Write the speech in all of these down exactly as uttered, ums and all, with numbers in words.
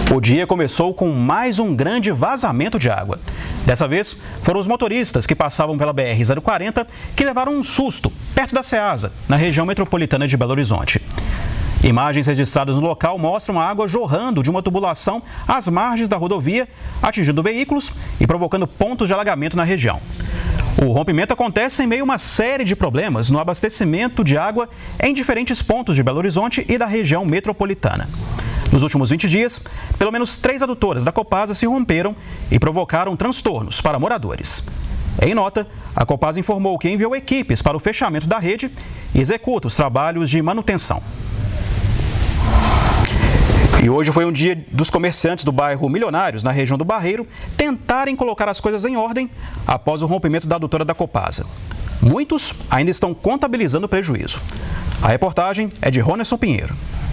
O dia começou com mais um grande vazamento de água. Dessa vez, foram os motoristas que passavam pela B R zero quarenta que levaram um susto perto da Ceasa, na região metropolitana de Belo Horizonte. Imagens registradas no local mostram a água jorrando de uma tubulação às margens da rodovia, atingindo veículos e provocando pontos de alagamento na região. O rompimento acontece em meio a uma série de problemas no abastecimento de água em diferentes pontos de Belo Horizonte e da região metropolitana. Nos últimos vinte dias, pelo menos três adutoras da Copasa se romperam e provocaram transtornos para moradores. Em nota, a Copasa informou que enviou equipes para o fechamento da rede e executa os trabalhos de manutenção. E hoje foi um dia dos comerciantes do bairro Milionários, na região do Barreiro, tentarem colocar as coisas em ordem após o rompimento da adutora da Copasa. Muitos ainda estão contabilizando o prejuízo. A reportagem é de Ronerson Pinheiro.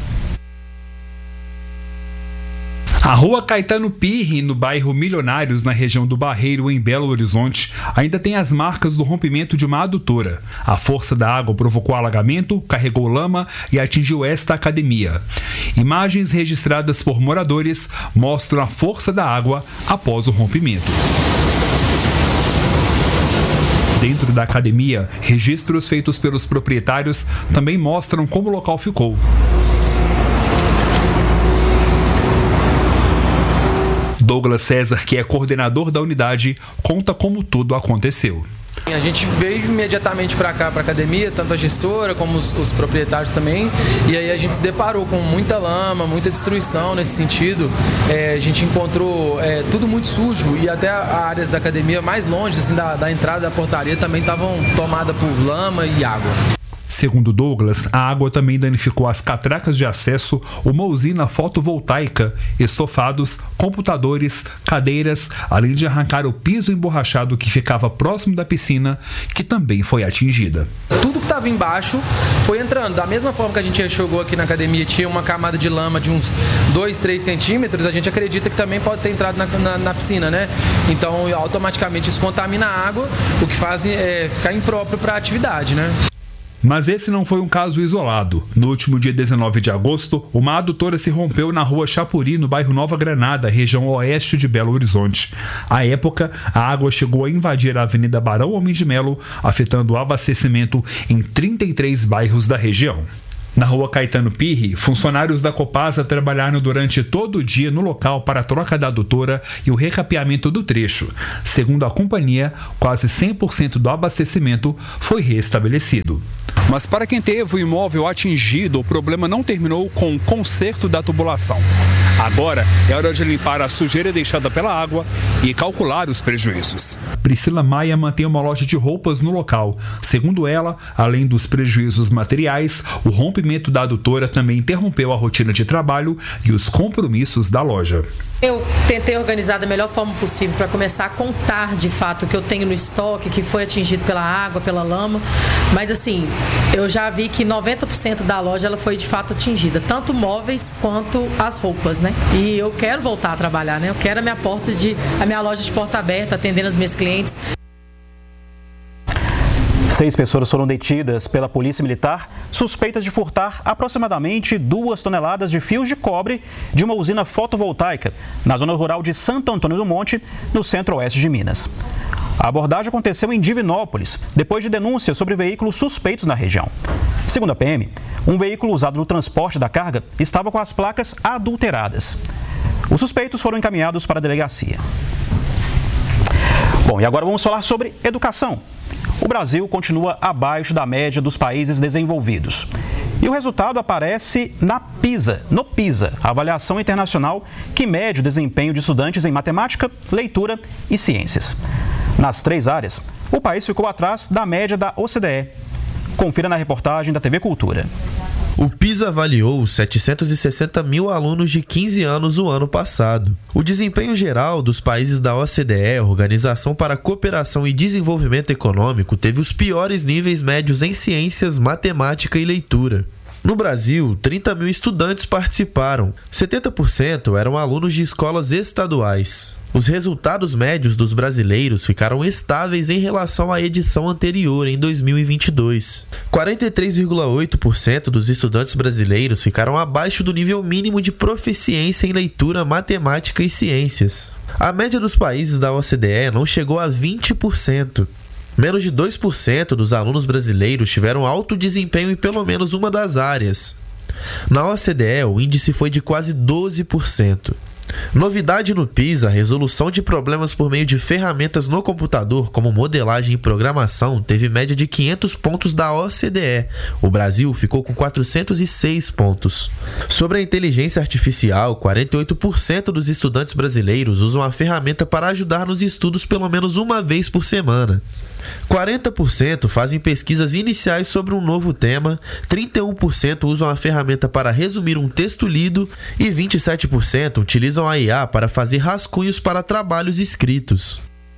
A rua Caetano Pirri, no bairro Milionários, na região do Barreiro, em Belo Horizonte, ainda tem as marcas do rompimento de uma adutora. A força da água provocou alagamento, carregou lama e atingiu esta academia. Imagens registradas por moradores mostram a força da água após o rompimento. Dentro da academia, registros feitos pelos proprietários também mostram como o local ficou. Douglas César, que é coordenador da unidade, conta como tudo aconteceu. A gente veio imediatamente para cá, para a academia, tanto a gestora como os, os proprietários também, e aí a gente se deparou com muita lama, muita destruição nesse sentido. É, a gente encontrou é, tudo muito sujo e até as áreas da academia mais longe, assim, da, da entrada da portaria, também estavam tomadas por lama e água. Segundo Douglas, a água também danificou as catracas de acesso, uma usina fotovoltaica, estofados, computadores, cadeiras, além de arrancar o piso emborrachado que ficava próximo da piscina, que também foi atingida. Tudo que estava embaixo foi entrando. Da mesma forma que a gente chegou aqui na academia, tinha uma camada de lama de uns dois, três centímetros, a gente acredita que também pode ter entrado na, na, na piscina, né? Então, automaticamente isso contamina a água, o que faz é, ficar impróprio para a atividade, né? Mas esse não foi um caso isolado. No último dia dezenove de agosto, uma adutora se rompeu na rua Chapuri, no bairro Nova Granada, região oeste de Belo Horizonte. À época, a água chegou a invadir a Avenida Barão Homem de Melo, afetando o abastecimento em trinta e três bairros da região. Na rua Caetano Pirri, funcionários da Copasa trabalharam durante todo o dia no local para a troca da adutora e o recapeamento do trecho. Segundo a companhia, quase cem por cento do abastecimento foi restabelecido. Mas para quem teve o imóvel atingido, o problema não terminou com o conserto da tubulação. Agora é hora de limpar a sujeira deixada pela água e calcular os prejuízos. Priscila Maia mantém uma loja de roupas no local. Segundo ela, além dos prejuízos materiais, o rompimento da adutora também interrompeu a rotina de trabalho e os compromissos da loja. Eu tentei organizar da melhor forma possível para começar a contar de fato o que eu tenho no estoque, que foi atingido pela água, pela lama, mas assim, eu já vi que noventa por cento da loja ela foi de fato atingida, tanto móveis quanto as roupas, né? E eu quero voltar a trabalhar, né? Eu quero a minha porta de, a minha loja de porta aberta, atendendo as minhas clientes. Seis pessoas foram detidas pela Polícia Militar, suspeitas de furtar aproximadamente duas toneladas de fios de cobre de uma usina fotovoltaica na zona rural de Santo Antônio do Monte, no centro-oeste de Minas. A abordagem aconteceu em Divinópolis, depois de denúncias sobre veículos suspeitos na região. Segundo a P M, um veículo usado no transporte da carga estava com as placas adulteradas. Os suspeitos foram encaminhados para a delegacia. Bom, e agora vamos falar sobre educação. O Brasil continua abaixo da média dos países desenvolvidos. E o resultado aparece na PISA, no PISA, a avaliação internacional que mede o desempenho de estudantes em matemática, leitura e ciências. Nas três áreas, o país ficou atrás da média da O C D E. Confira na reportagem da T V Cultura. O PISA avaliou setecentos e sessenta mil alunos de quinze anos o ano passado. O desempenho geral dos países da O C D E, Organização para a Cooperação e Desenvolvimento Econômico, teve os piores níveis médios em ciências, matemática e leitura. No Brasil, trinta mil estudantes participaram. setenta por cento eram alunos de escolas estaduais. Os resultados médios dos brasileiros ficaram estáveis em relação à edição anterior, em dois mil e vinte e dois. quarenta e três vírgula oito por cento dos estudantes brasileiros ficaram abaixo do nível mínimo de proficiência em leitura, matemática e ciências. A média dos países da O C D E não chegou a vinte por cento. Menos de dois por cento dos alunos brasileiros tiveram alto desempenho em pelo menos uma das áreas. Na O C D E, o índice foi de quase doze por cento. Novidade no PISA, a resolução de problemas por meio de ferramentas no computador, como modelagem e programação, teve média de quinhentos pontos da O C D E. O Brasil ficou com quatrocentos e seis pontos. Sobre a inteligência artificial, quarenta e oito por cento dos estudantes brasileiros usam a ferramenta para ajudar nos estudos pelo menos uma vez por semana. quarenta por cento fazem pesquisas iniciais sobre um novo tema, trinta e um por cento usam a ferramenta para resumir um texto lido e vinte e sete por cento utilizam a I A para fazer rascunhos para trabalhos escritos.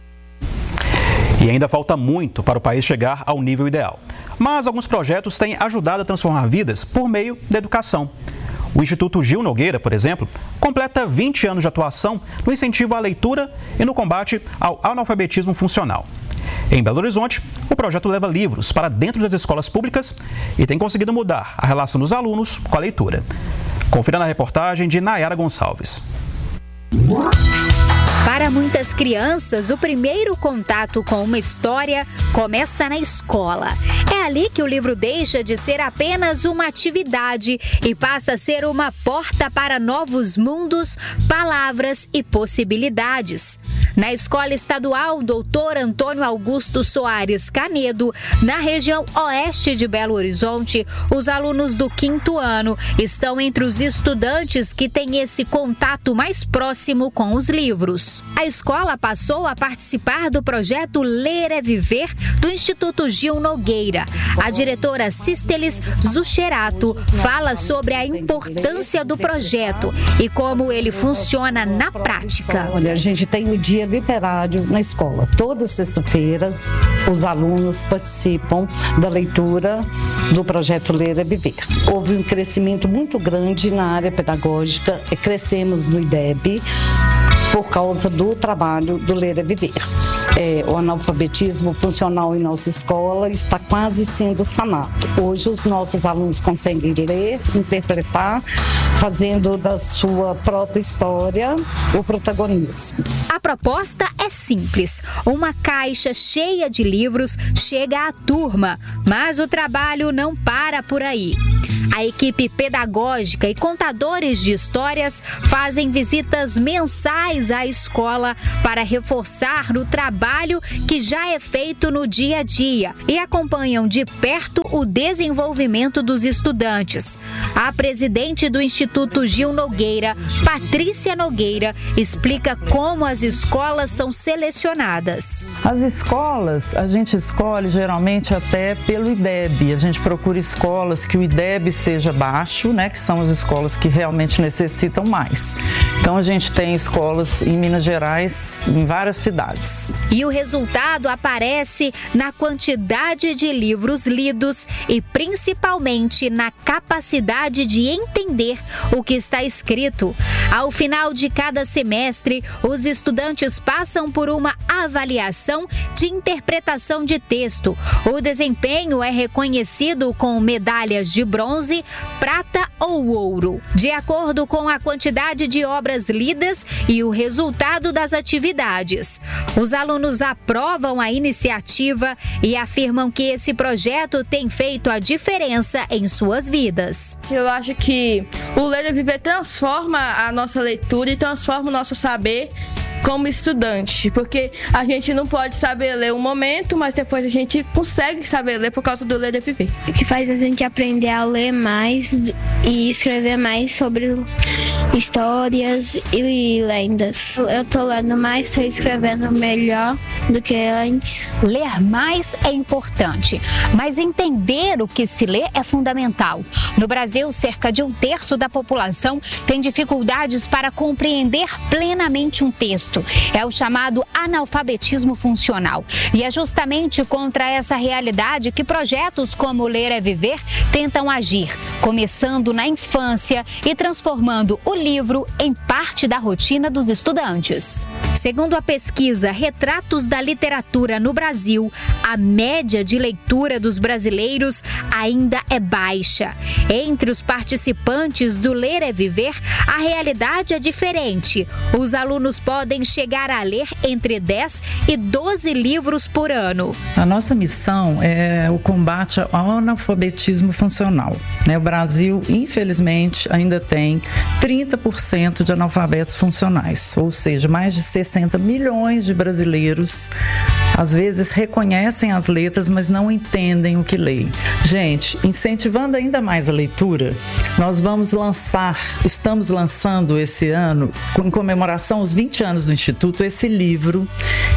E ainda falta muito para o país chegar ao nível ideal. Mas alguns projetos têm ajudado a transformar vidas por meio da educação. O Instituto Gil Nogueira, por exemplo, completa vinte anos de atuação no incentivo à leitura e no combate ao analfabetismo funcional. Em Belo Horizonte, o projeto leva livros para dentro das escolas públicas e tem conseguido mudar a relação dos alunos com a leitura. Confira na reportagem de Nayara Gonçalves. Para muitas crianças, o primeiro contato com uma história começa na escola. É ali que o livro deixa de ser apenas uma atividade e passa a ser uma porta para novos mundos, palavras e possibilidades. Na Escola Estadual doutor Antônio Augusto Soares Canedo, na região oeste de Belo Horizonte, os alunos do quinto ano estão entre os estudantes que têm esse contato mais próximo com os livros. A escola passou a participar do projeto Ler é Viver do Instituto Gil Nogueira. A diretora Cistelis Zucherato fala sobre a importância do projeto e como ele funciona na prática. Olha, a gente tem o dia literário na escola. Toda sexta-feira, os alunos participam da leitura do projeto Ler é Viver. Houve um crescimento muito grande na área pedagógica, crescemos no I D E B por causa do trabalho do Ler é Viver. É, o analfabetismo funcional em nossa escola está quase sendo sanado. Hoje os nossos alunos conseguem ler, interpretar, fazendo da sua própria história o protagonismo. A proposta é simples. Uma caixa cheia de livros chega à turma, mas o trabalho não para por aí. A equipe pedagógica e contadores de histórias fazem visitas mensais à escola para reforçar o trabalho que já é feito no dia a dia e acompanham de perto o desenvolvimento dos estudantes. A presidente do Instituto Gil Nogueira, Patrícia Nogueira, explica como as escolas são selecionadas. As escolas, a gente escolhe geralmente até pelo I D E B. A gente procura escolas que o I D E B seja baixo, né, que são as escolas que realmente necessitam mais. Então a gente tem escolas em Minas Gerais, em várias cidades. E o resultado aparece na quantidade de livros lidos e principalmente na capacidade de entender o que está escrito. Ao final de cada semestre, os estudantes passam por uma avaliação de interpretação de texto. O desempenho é reconhecido com medalhas de bronze, prata ou ouro, de acordo com a quantidade de obras lidas e o resultado das atividades. Os alunos aprovam a iniciativa e afirmam que esse projeto tem feito a diferença em suas vidas. Eu acho que o Ler é Viver transforma a nossa leitura e transforma o nosso saber como estudante, porque a gente não pode saber ler um momento, mas depois a gente consegue saber ler por causa do Ler é Viver. O que faz a gente aprender a ler mais e escrever mais sobre histórias e lendas. Eu tô lendo mais, tô escrevendo melhor do que antes. Ler mais é importante, mas entender o que se lê é fundamental. No Brasil, cerca de um terço da população tem dificuldades para compreender plenamente um texto. É o chamado analfabetismo funcional. E é justamente contra essa realidade que projetos como Ler é Viver tentam agir, começando na infância e transformando o livro em parte da rotina dos estudantes. Segundo a pesquisa Retratos da Literatura no Brasil, a média de leitura dos brasileiros ainda é baixa. Entre os participantes do Ler é Viver, a realidade é diferente. Os alunos podem chegar a ler entre dez e doze livros por ano. A nossa missão é o combate ao analfabetismo funcional. O Brasil, infelizmente, ainda tem trinta por cento de analfabetos funcionais, ou seja, mais de sessenta milhões de brasileiros às vezes reconhecem as letras, mas não entendem o que leem. Gente, incentivando ainda mais a leitura, nós vamos lançar, estamos lançando esse ano, em comemoração aos vinte anos do Instituto, esse livro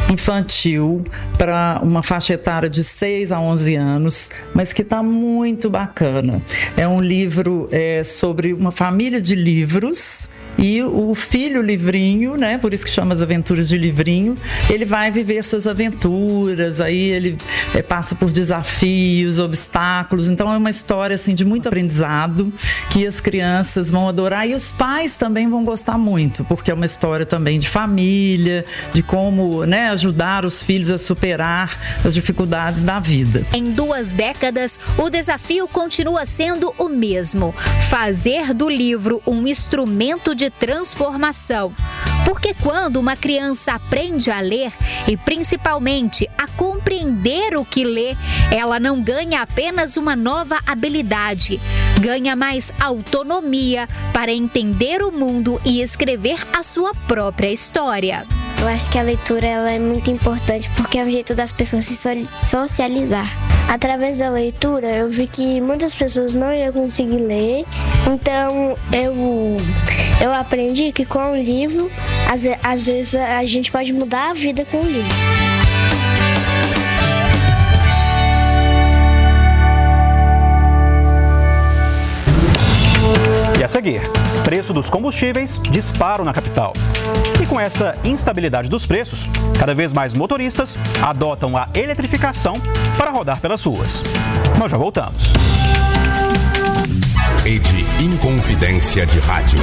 infantil para uma faixa etária de seis a onze anos, mas que está muito bacana. É um livro é, sobre uma família de livros e o filho livrinho, né, por isso que chama As Aventuras de Livrinho, ele vai viver suas aventuras, aí ele é, passa por desafios, obstáculos, então é uma história assim, de muito aprendizado que as crianças vão adorar e os pais também vão gostar muito, porque é uma história também de família, de como, né, ajudar os filhos a superar as dificuldades da vida. Em duas décadas, o desafio continua sendo o mesmo: fazer do livro um instrumento de transformação. Porque quando uma criança aprende a ler e principalmente a compreender o que lê, ela não ganha apenas uma nova habilidade, ganha mais autonomia para entender o mundo e escrever a sua própria história. Eu acho que a leitura ela é muito importante porque é um jeito das pessoas se socializar. Através da leitura, eu vi que muitas pessoas não iam conseguir ler, então eu, eu aprendi que com o livro, às, às vezes a gente pode mudar a vida com o livro. E a seguir, preço dos combustíveis disparam na capital. E com essa instabilidade dos preços, cada vez mais motoristas adotam a eletrificação para rodar pelas ruas. Nós já voltamos. Rede Inconfidência de Rádio.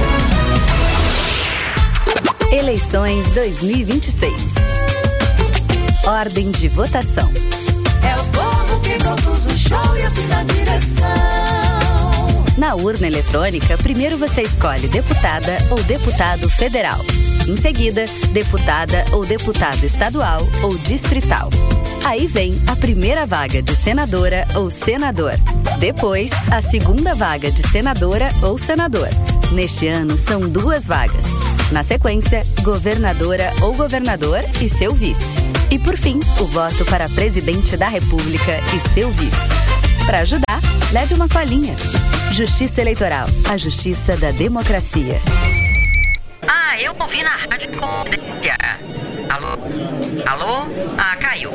Eleições dois mil e vinte e seis. Ordem de votação. É o povo que produz o show e assina a direção. Na urna eletrônica, primeiro você escolhe deputada ou deputado federal. Em seguida, deputada ou deputado estadual ou distrital. Aí vem a primeira vaga de senadora ou senador. Depois, a segunda vaga de senadora ou senador. Neste ano, são duas vagas. Na sequência, governadora ou governador e seu vice. E por fim, o voto para presidente da República e seu vice. Para ajudar, leve uma colinha. Justiça Eleitoral, a justiça da democracia. Ah, eu ouvi na rádio Inconfidência. Alô? Alô? Ah, caiu.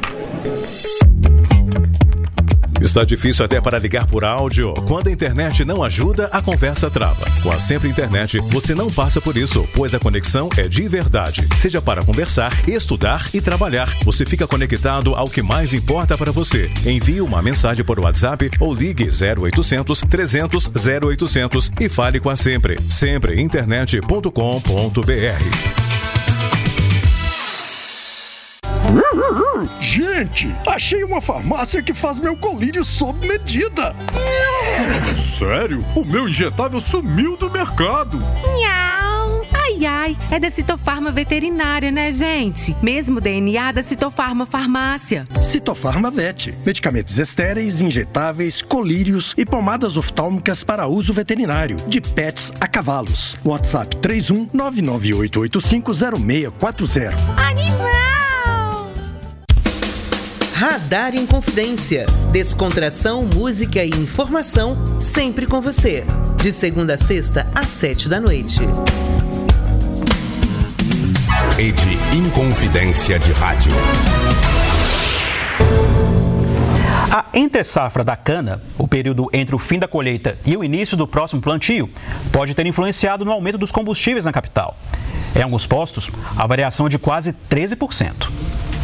Está difícil até para ligar por áudio? Quando a internet não ajuda, a conversa trava. Com a Sempre Internet, você não passa por isso, pois a conexão é de verdade. Seja para conversar, estudar e trabalhar, você fica conectado ao que mais importa para você. Envie uma mensagem por WhatsApp ou ligue zero oitocentos, trezentos, zero oitocentos e fale com a Sempre. sempre internet ponto com ponto br. Gente, achei uma farmácia que faz meu colírio sob medida. Sério? O meu injetável sumiu do mercado. Nhau. Ai, ai, é da Citofarma Veterinária, né, gente? Mesmo D N A da Citofarma Farmácia. Citofarma Vet. Medicamentos estéreis, injetáveis, colírios e pomadas oftálmicas para uso veterinário. De pets a cavalos. WhatsApp três um nove nove oito oito cinco zero seis quatro zero. Animal! Radar Inconfidência. Descontração, música e informação sempre com você. De segunda a sexta, às sete da noite. Rede Inconfidência de Rádio. A entre-safra da cana, o período entre o fim da colheita e o início do próximo plantio, pode ter influenciado no aumento dos combustíveis na capital. Em alguns postos, a variação é de quase treze por cento.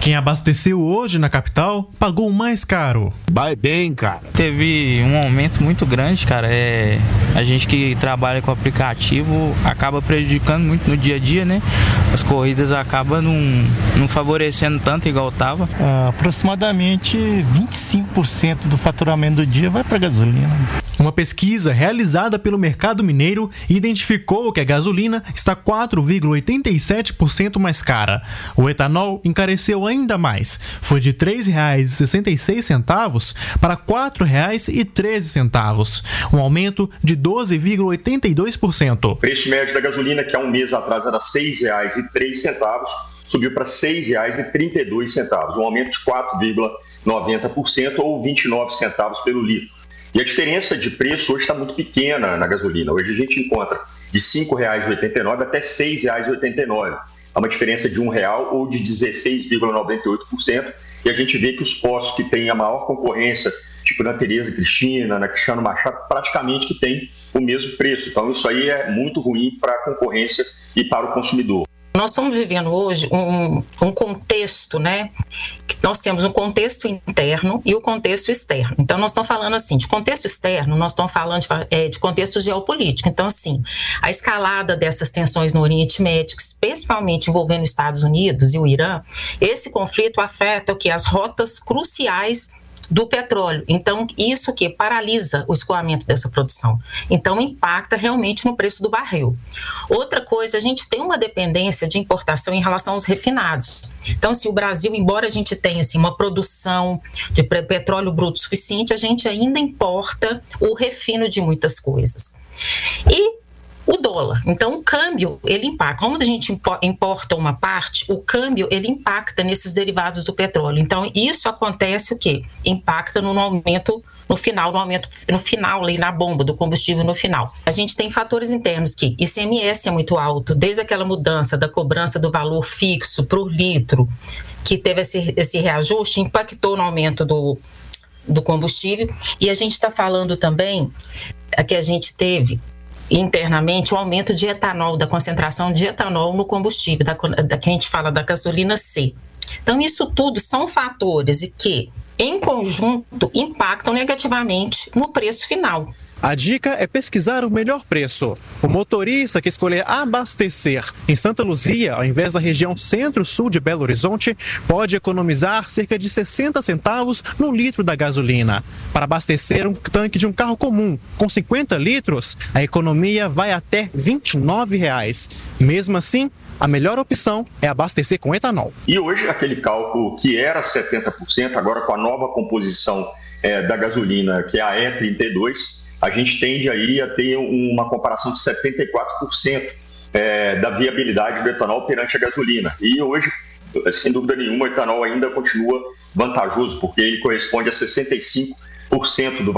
Quem abasteceu hoje na capital pagou mais caro. Vai bem, cara. Teve um aumento muito grande, cara. É, a gente que trabalha com aplicativo acaba prejudicando muito no dia a dia, né? As corridas acabam não, não favorecendo tanto igual estava. Ah, aproximadamente vinte e cinco por cento do faturamento do dia vai para gasolina. Uma pesquisa realizada pelo Mercado Mineiro identificou que a gasolina está quatro vírgula oitenta e sete por cento mais cara. O etanol encareceu ainda mais. Foi de três reais e sessenta e seis centavos para quatro reais e treze centavos, um aumento de doze vírgula oitenta e dois por cento. O preço médio da gasolina, que há um mês atrás era seis reais e três centavos, subiu para seis reais e trinta e dois centavos, um aumento de quatro vírgula noventa por cento ou vinte e nove centavos pelo litro. E a diferença de preço hoje está muito pequena na gasolina. Hoje a gente encontra de cinco reais e oitenta e nove centavos até seis reais e oitenta e nove centavos. Há uma diferença de um real ou de dezesseis vírgula noventa e oito por cento. E a gente vê que os postos que têm a maior concorrência, tipo na Tereza Cristina, na Cristiano Machado, praticamente que tem o mesmo preço. Então isso aí é muito ruim para a concorrência e para o consumidor. Nós estamos vivendo hoje um, um contexto, né? Nós temos um contexto interno e o contexto externo. Então, nós estamos falando assim, de contexto externo, nós estamos falando de, é, de contexto geopolítico. Então, assim, a escalada dessas tensões no Oriente Médio, especialmente envolvendo os Estados Unidos e o Irã, esse conflito afeta o que? As rotas cruciais do petróleo. Então, isso que paralisa o escoamento dessa produção. Então, impacta realmente no preço do barril. Outra coisa, a gente tem uma dependência de importação em relação aos refinados. Então, se o Brasil, embora a gente tenha assim, uma produção de petróleo bruto suficiente, a gente ainda importa o refino de muitas coisas. E o dólar. Então, o câmbio, ele impacta. Como a gente importa uma parte, o câmbio, ele impacta nesses derivados do petróleo. Então, isso acontece o quê? Impacta no aumento, no final, no aumento, no final, ali na bomba do combustível no final. A gente tem fatores internos que I C M S é muito alto, desde aquela mudança da cobrança do valor fixo por litro, que teve esse, esse reajuste, impactou no aumento do, do combustível. E a gente está falando também que a gente teve internamente o aumento de etanol, da concentração de etanol no combustível, da, da que a gente fala da gasolina C. Então, isso tudo são fatores que, em conjunto, impactam negativamente no preço final. A dica é pesquisar o melhor preço. O motorista que escolher abastecer em Santa Luzia, ao invés da região centro-sul de Belo Horizonte, pode economizar cerca de sessenta centavos no litro da gasolina. Para abastecer um tanque de um carro comum com cinquenta litros, a economia vai até vinte e nove reais. Mesmo assim, a melhor opção é abastecer com etanol. E hoje aquele cálculo que era setenta por cento, agora com a nova composição é, da gasolina, que é a E trinta e dois, a gente tende aí a ter uma comparação de setenta e quatro por cento é, da viabilidade do etanol perante a gasolina. E hoje, sem dúvida nenhuma, o etanol ainda continua vantajoso, porque ele corresponde a sessenta e cinco por cento do